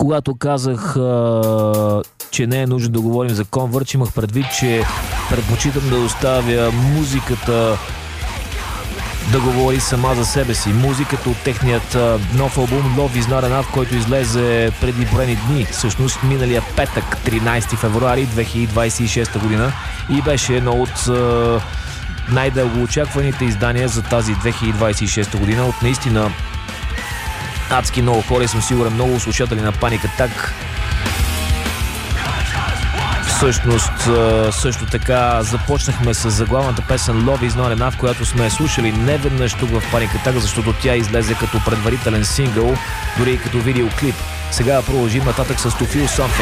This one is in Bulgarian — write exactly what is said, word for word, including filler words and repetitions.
Когато казах, а, че не е нужно да говорим за Converge, имах предвид, че предпочитам да оставя музиката да говори сама за себе си. Музиката от техният а, нов албум Love Is Not Enough, който излезе преди броени дни, всъщност миналия петък, тринайсети февруари две хиляди двайсет и шеста година, и беше едно от а, най-дългоочакваните издания за тази две хиляди двайсет и шеста година. От наистина адски много хора, съм сигурен много слушатели на Panic Attack. Всъщност също така започнахме с заглавната песен Love Is Not Enough, която сме слушали неведнъж тук в Panic Attack, защото тя излезе като предварителен сингъл, дори и като видеоклип. Сега продължим нататък с To Feel Something.